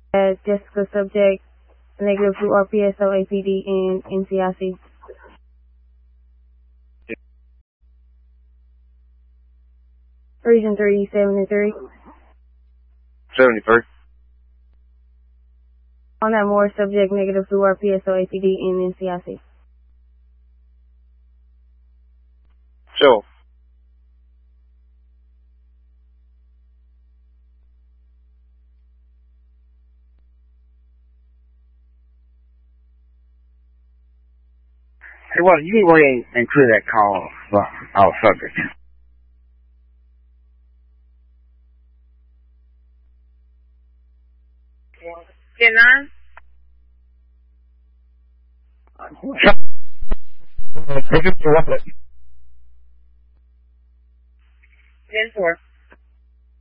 Jessica subject negative to RPSO, APD, and NCIC. Region 3, 73. 73. On that more subject negative to RPSO, APD, and NCIC. Sure. Hey, well, you can go ahead and clear that call for our subject. Get 9? Then 4.